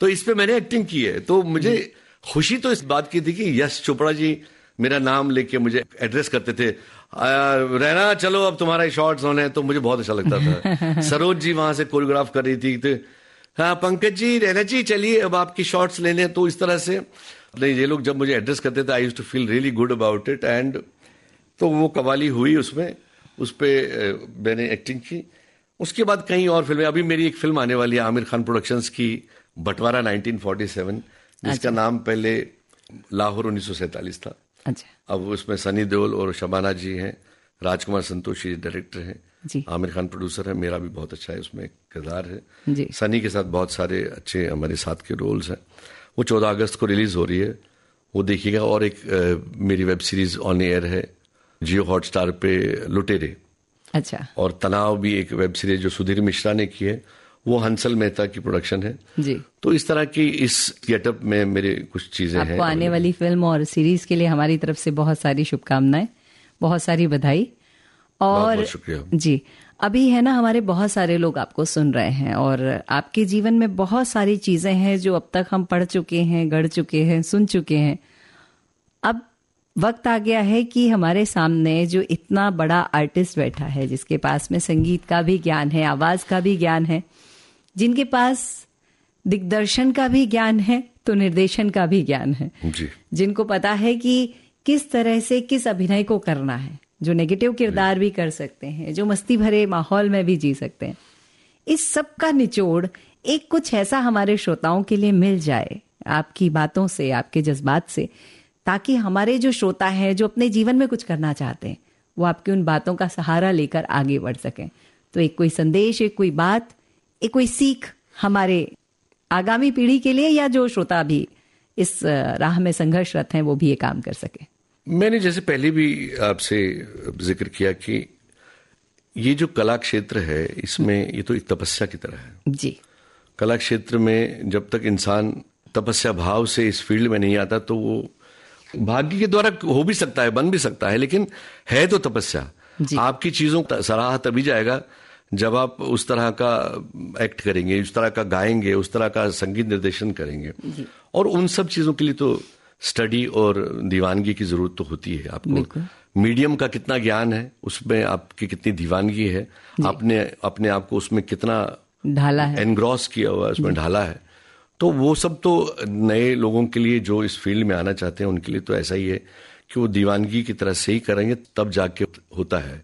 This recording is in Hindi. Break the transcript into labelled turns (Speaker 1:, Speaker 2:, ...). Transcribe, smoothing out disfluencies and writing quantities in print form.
Speaker 1: तो इस पे मैंने एक्टिंग की है। तो मुझे खुशी तो इस बात की थी कि यश चोपड़ा जी मेरा नाम लेके मुझे एड्रेस करते थे, रहना चलो अब तुम्हारे शॉर्ट्स होने, तो मुझे बहुत अच्छा लगता था। सरोज जी वहां से कोरियोग्राफ कर रही थी, तो हाँ पंकज जी, रहना जी चलिए अब आपकी शॉर्ट्स लेने। तो इस तरह से ये लोग जब मुझे एड्रेस करते थे, I used to feel really good about it. And तो वो कवाली हुई, उसमें उस पर मैंने एक्टिंग की। उसके बाद कई और फिल्में, अभी मेरी एक फिल्म आने वाली है आमिर खान प्रोडक्शंस की, बंटवारा 1947, जिसका नाम पहले लाहौर 1947 था।
Speaker 2: अच्छा।
Speaker 1: अब उसमें सनी देओल और शबाना जी हैं, राजकुमार संतोषी डायरेक्टर हैं, आमिर खान प्रोड्यूसर है, मेरा भी बहुत अच्छा है उसमें किरदार है। सनी के साथ बहुत सारे अच्छे हमारे साथ के रोल्स हैं। वो 14 अगस्त को रिलीज हो रही है, वो देखिएगा। और एक मेरी वेब सीरीज ऑन एयर है जियो हॉटस्टार पे, लुटेरे।
Speaker 2: अच्छा।
Speaker 1: और तनाव भी एक वेब सीरीज जो सुधीर मिश्रा ने की है, वो हंसल मेहता की प्रोडक्शन है
Speaker 2: जी।
Speaker 1: तो इस तरह की इस गेटअप में मेरे कुछ चीजें हैं।
Speaker 2: आपको आने वाली फिल्म और सीरीज के लिए हमारी तरफ से बहुत सारी शुभकामनाएं, बहुत सारी बधाई। और
Speaker 1: बहुत शुक्रिया
Speaker 2: जी। अभी है ना, हमारे बहुत सारे लोग आपको सुन रहे हैं और आपके जीवन में बहुत सारी चीजें हैं जो अब तक हम पढ़ चुके हैं, गढ़ चुके हैं, सुन चुके हैं। अब वक्त आ गया है कि हमारे सामने जो इतना बड़ा आर्टिस्ट बैठा है, जिसके पास में संगीत का भी ज्ञान है, आवाज का भी ज्ञान है, जिनके पास दिग्दर्शन का भी ज्ञान है तो निर्देशन का भी ज्ञान है
Speaker 1: जी।
Speaker 2: जिनको पता है कि किस तरह से किस अभिनय को करना है, जो नेगेटिव किरदार भी कर सकते हैं, जो मस्ती भरे माहौल में भी जी सकते हैं। इस सब का निचोड़ एक कुछ ऐसा हमारे श्रोताओं के लिए मिल जाए आपकी बातों से, आपके जज्बात से, ताकि हमारे जो श्रोता हैं जो अपने जीवन में कुछ करना चाहते हैं, वो आपकी उन बातों का सहारा लेकर आगे बढ़ सकें। तो एक कोई संदेश, एक कोई बात, एक कोई सीख हमारे आगामी पीढ़ी के लिए, या जो श्रोता भी इस राह में संघर्षरत हैं वो भी ये काम कर सके।
Speaker 1: मैंने जैसे पहले भी आपसे जिक्र किया कि ये जो कला क्षेत्र है, इसमें ये तो एक तपस्या की तरह है
Speaker 2: जी।
Speaker 1: कला क्षेत्र में जब तक इंसान तपस्या भाव से इस फील्ड में नहीं आता, तो वो भाग्य के द्वारा हो भी सकता है, बन भी सकता है, लेकिन है तो तपस्या। आपकी चीजों का सराहा तभी जाएगा जब आप उस तरह का एक्ट करेंगे, उस तरह का गाएंगे, उस तरह का संगीत निर्देशन करेंगे। और उन सब चीजों के लिए तो स्टडी और दीवानगी की जरूरत तो होती है। आपको मीडियम का कितना ज्ञान है, उसमें आपकी कितनी दीवानगी है, आपने अपने आप को उसमें कितना
Speaker 2: ढाला है,
Speaker 1: एनग्रॉस किया हुआ है, उसमें ढाला है। तो वो सब तो नए लोगों के लिए जो इस फील्ड में आना चाहते हैं उनके लिए तो ऐसा ही है कि वो दीवानगी की तरह से ही करेंगे, तब जाके होता है।